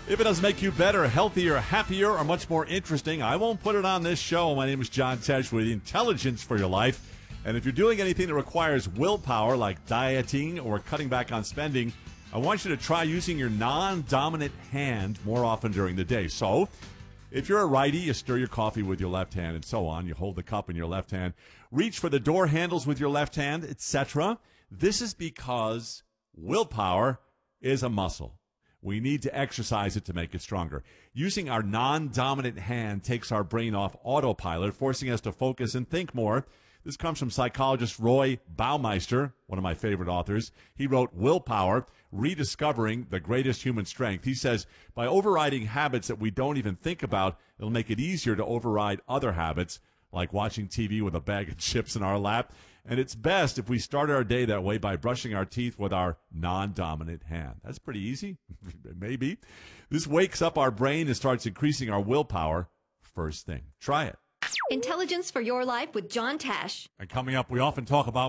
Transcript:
If it doesn't make you better, healthier, happier, or much more interesting, I won't put it on this show. My name is John Tesh with Intelligence for Your Life. And if you're doing anything that requires willpower, like dieting or cutting back on spending, I want you to try using your non-dominant hand more often during the day. So, if you're a righty, you stir your coffee with your left hand and so on. You hold the cup in your left hand. Reach for the door handles with your left hand, etc. This is because willpower is a muscle. We need to exercise it to make it stronger. Using our non-dominant hand takes our brain off autopilot, forcing us to focus and think more. This comes from psychologist Roy Baumeister, one of my favorite authors. He wrote Willpower, Rediscovering the Greatest Human Strength. He says, by overriding habits that we don't even think about, it'll make it easier to override other habits, like watching TV with a bag of chips in our lap. And it's best if we start our day that way by brushing our teeth with our non-dominant hand. That's pretty easy. Maybe. This wakes up our brain and starts increasing our willpower first thing. Try it. Intelligence for Your Life with John Tesh. And coming up, we often talk about